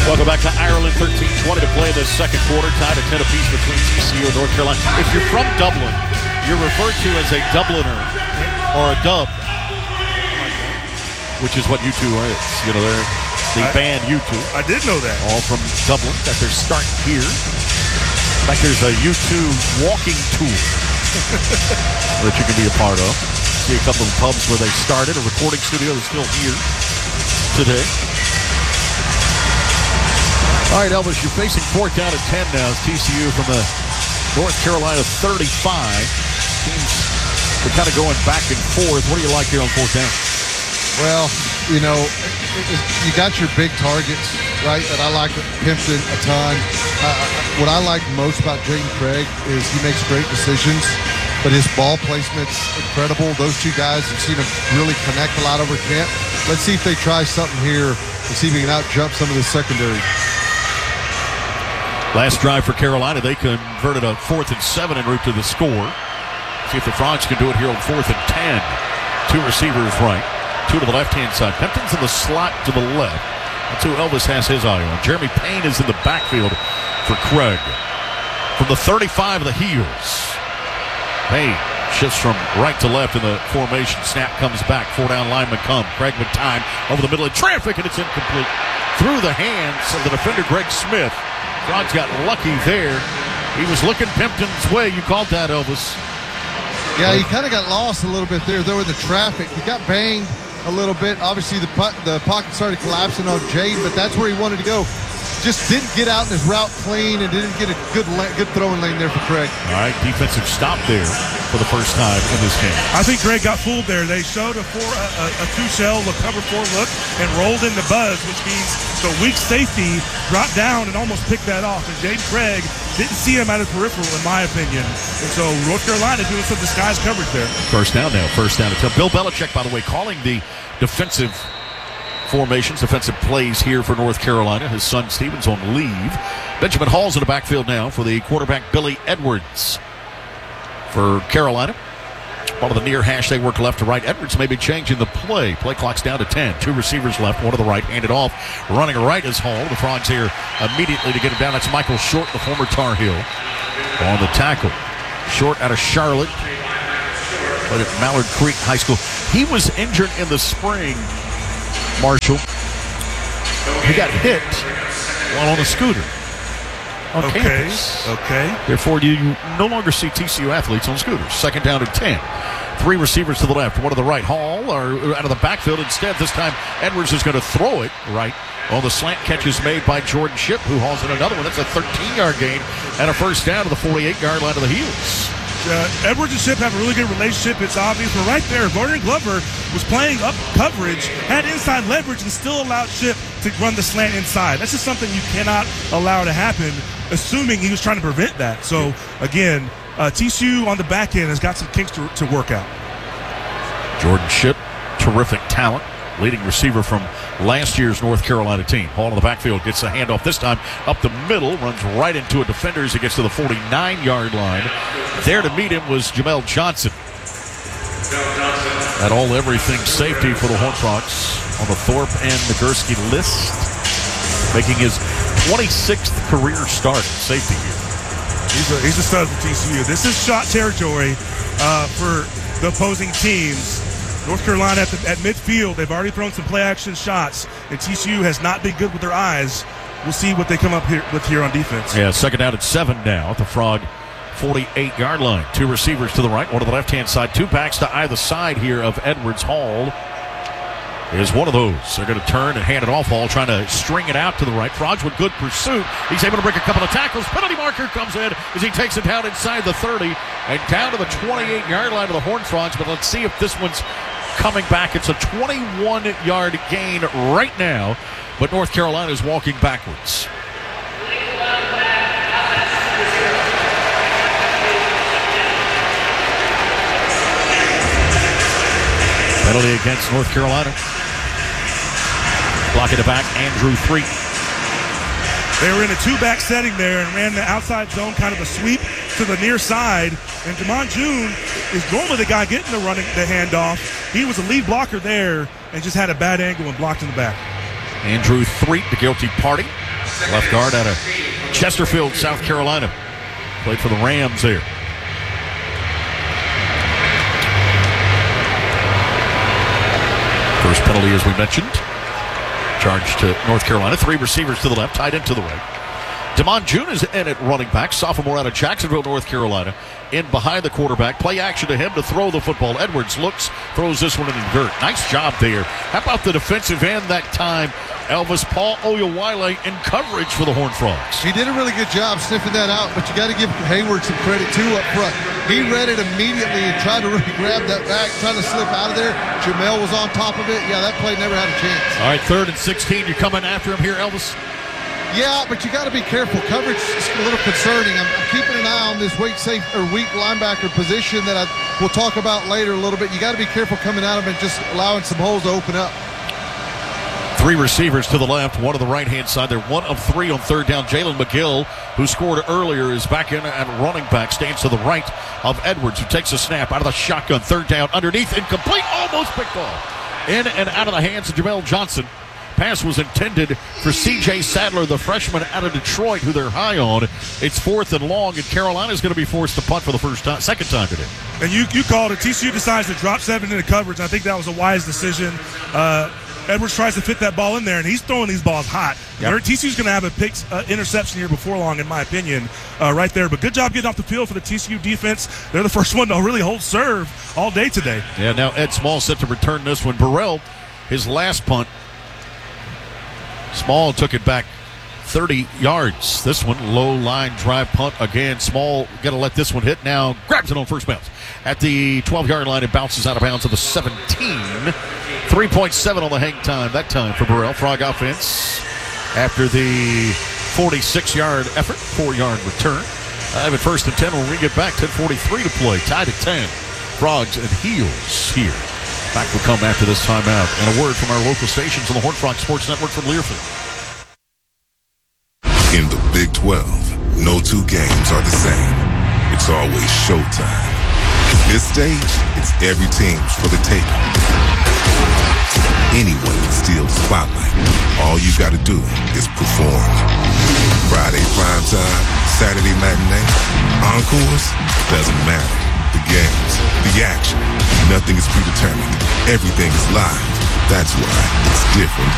Welcome back to Ireland. 13:20 to play in this second quarter. Tied at 10 apiece between TCU and North Carolina. If you're from Dublin, you're referred to as a Dubliner or a Dub, which is what U2 is. You know, they're the band U2. I did know that. All from Dublin. Got their start here. In fact, there's a U2 walking tour that you can be a part of. See a couple of pubs where they started. A recording studio that's still here today. All right, Elvis, you're facing fourth down at 10 now. It's TCU from the North Carolina 35. Teams are kind of going back and forth. What do you like here on fourth down? Well, you know, you got your big targets, right, that I like Pimpton a ton. What I like most about Jaden Craig is he makes great decisions, but his ball placement's incredible. Those two guys, have seen him really connect a lot over camp. Let's see if they try something here and see if he can out-jump some of the secondary. Last drive for Carolina, they converted a 4th and 7 en route to the score. See if the Frogs can do it here on 4th and 10. Two receivers right, two to the left-hand side. Pimpton's in the slot to the left. That's who Elvis has his eye on. Jeremy Payne is in the backfield for Craig. From the 35 of the Heels, Payne shifts from right to left in the formation. Snap comes back. 4-down lineman come. Craig with time over the middle of traffic, and it's incomplete. Through the hands of the defender, Greg Smith. Frogs got lucky there. He was looking Pimpton's way. You called that, Elvis. Yeah, he kind of got lost a little bit there, though, in the traffic. He got banged a little bit. Obviously, the pocket started collapsing on Jade, but that's where he wanted to go. Just didn't get out in his route clean and didn't get a good throwing lane there for Craig. All right, defensive stop there for the first time in this game. I think Craig got fooled there. They showed a two-shell, a cover four look, and rolled in the buzz, which means the weak safety dropped down and almost picked that off. And Jaden Craig didn't see him at his peripheral, in my opinion. And so North Carolina doing some disguised coverage there. First down now. First down until Bill Belichick, by the way, calling the defensive formations, defensive plays here for North Carolina. His son Steven's on leave. Benjamin Hall's in the backfield now for the quarterback Billy Edwards for Carolina. One of the near hash, they work left to right. Edwards may be changing the play. Play clock's down to 10. Two receivers left, one to the right, handed off. Running right is Hall. The Frogs here immediately to get him down. That's Michael Short, the former Tar Heel, on the tackle. Short out of Charlotte, played at Mallard Creek High School. He was injured in the spring, Marshall. He got hit while on a scooter on campus. Okay. Therefore, you no longer see TCU athletes on scooters. Second down and 10. Three receivers to the left, one to the right. Hall or out of the backfield instead. This time, Edwards is going to throw it right on the slant catches made by Jordan Shipp, who hauls in another one. That's a 13-yard gain and a first down to the 48-yard line of the Heels. Edwards and Shipp have a really good relationship. It's obvious. But right there, Vernon Glover was playing up coverage, had inside leverage, and still allowed Shipp to run the slant inside. That's just something you cannot allow to happen, assuming he was trying to prevent that. So, again, TCU on the back end has got some kinks to work out. Jordan Shipp, terrific talent, leading receiver from last year's North Carolina team. Hall in the backfield gets the handoff this time up the middle, runs right into a defender as he gets to the 49-yard line. There to meet him was Jamel Johnson. At all everything safety for the Horned Frogs on the Thorpe and Nagurski list, making his 26th career start at safety here. He's a stud for TCU. This is shot territory for the opposing teams. North Carolina at midfield, they've already thrown some play-action shots, and TCU has not been good with their eyes. We'll see what they come up with here on defense. Yeah, second down at 7 now at the Frog 48-yard line. Two receivers to the right, one to the left-hand side. Two backs to either side here of Edwards. Hall is one of those. They're going to turn and hand it off. Hall trying to string it out to the right. Frogs with good pursuit. He's able to break a couple of tackles. Penalty marker comes in as he takes it down inside the 30 and down to the 28-yard line of the Horned Frogs. But let's see if this one's coming back. It's a 21-yard gain right now, but North Carolina is walking backwards. Penalty against North Carolina. Blocking it back, Andrew Threet. They were in a two-back setting there and ran the outside zone, kind of a sweep to the near side. And Damon June is normally the guy getting the handoff. He was a lead blocker there and just had a bad angle and blocked in the back. Andrew Threet, the guilty party. Left guard out of Chesterfield, South Carolina. Played for the Rams there. First penalty, as we mentioned. Charged to North Carolina. 3 receivers to the left, tight end to the right. Damon June is in at running back, sophomore out of Jacksonville, North Carolina. In behind the quarterback. Play action to him to throw the football. Edwards looks, throws this one in the dirt. Nice job there. How about the defensive end that time? Elvis Paul Oyewale in coverage for the Horned Frogs. He did a really good job sniffing that out, but you got to give Hayward some credit too up front. He read it immediately and tried to really grab that back, trying to slip out of there. Jamel was on top of it. Yeah, that play never had a chance. All right, 3rd and 16. You're coming after him here, Elvis? Yeah, but you got to be careful. Coverage is a little concerning. I'm keeping an eye on this weak linebacker position that I will talk about later a little bit. You got to be careful coming out of it and just allowing some holes to open up. 3 receivers to the left, 1 to the right-hand side. They're 1 of 3 on 3rd down. Jalen McGill, who scored earlier, is back in at running back. Stands to the right of Edwards, who takes a snap out of the shotgun. 3rd down, underneath, incomplete, almost picked off. In and out of the hands of Jamel Johnson. Pass was intended for C.J. Sadler, the freshman out of Detroit, who they're high on. It's 4th and long, and Carolina's going to be forced to punt for the second time today. And you called it. TCU decides to drop 7 into coverage. I think that was a wise decision. Edwards tries to fit that ball in there, and he's throwing these balls hot. Yep. TCU's going to have a interception here before long, in my opinion, right there. But good job getting off the field for the TCU defense. They're the first one to really hold serve all day today. Yeah, now Ed Small set to return this one. Burrell, his last punt, Small took it back 30 yards. This one, low line drive punt again. Small got to let this one hit now. Grabs it on first bounce. At the 12-yard line, it bounces out of bounds at the 17. 3.7 on the hang time that time for Burrell. Frog offense after the 46-yard effort, 4-yard return. Have it 1st and 10 when we get back. 10:43 to play. Tied at 10. Frogs and Heels here. Back will come after this timeout. And a word from our local stations on the Horned Frog Sports Network from Learfield. In the Big 12, no 2 games are the same. It's always showtime. This stage, it's every team's for the taking. Anyone can steal the spotlight. All you gotta do is perform. Friday primetime, Saturday matinee, encores, doesn't matter. The games, the action, nothing is predetermined. Everything is live. That's why it's different